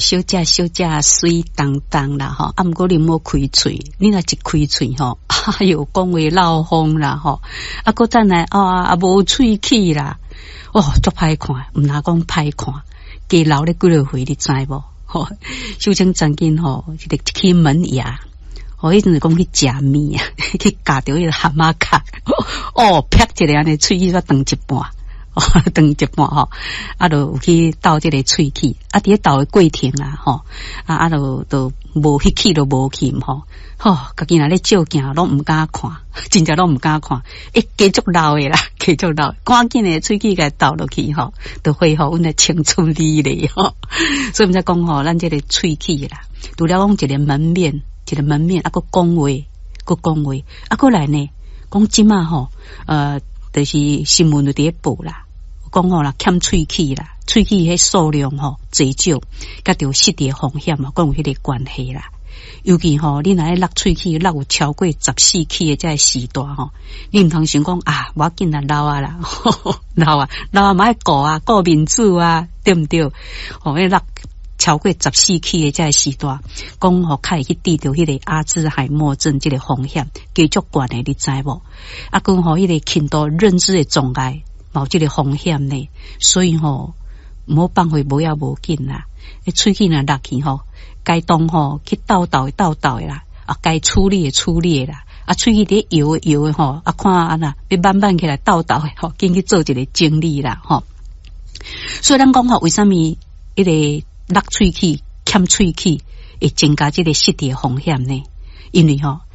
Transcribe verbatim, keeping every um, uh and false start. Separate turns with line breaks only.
小只小只水当当啦吼，啊，毋过你莫开喙，你若一开喙吼，哎哟，讲话漏风啦吼，啊，搁再来啊，啊无喙齿啦，哦，足歹看，毋若讲歹看，加流咧几落回，你知无？吼，修正曾经吼，一个去门牙。我迄阵是讲去食面啊，去夹着迄个蛤蟆壳，哦，啪一个安尼喙齿煞断一半，哦，断一半吼，啊，就有去斗这个喙齿，啊，伫咧斗的过程啊，吼，啊，啊，就就无迄齿都无去吼，吼，家己若咧照镜拢毋敢看，真正拢毋敢看，一继续流的啦，继续流，赶紧的喙齿甲斗落去吼，就恢复阮的青春美丽吼，所以毋才讲吼，咱这个喙齿啦，除了讲一个门面。一个门面，啊，个讲话，个讲话，啊，过来呢，讲即马吼，呃，就是新闻就伫咧报啦，讲吼啦，欠喙齿啦，喙齿迄数量吼侪少，甲着失智风险啊，讲有迄个关系啦。尤其吼，你若咧落喙齿，落有超过十四齿的这时代吼，你毋通想讲啊，我紧啊老啊啦，老啊老啊，买顾啊，顾面子啊，对毋对？吼，迄落。超过十四期的这个时代，讲吼开去治疗迄个阿兹海默症这个风险，继续悬的，你知无？啊，讲吼迄个轻度认知的障碍，冇这个风险呢，所以吼，冇办法无要无紧啦。你喙齿若落去吼，该当吼去斗斗的斗斗的啦，啊，该处理的处理的啦，啊，喙齿伫摇的摇的吼，啊，看啊呐，要慢慢起来斗斗的吼，紧去做一个整理啦吼。所以咱讲吼，为什么迄个？落喙齿、欠喙齿会增加这个失智的风险呢？因为吼、哦，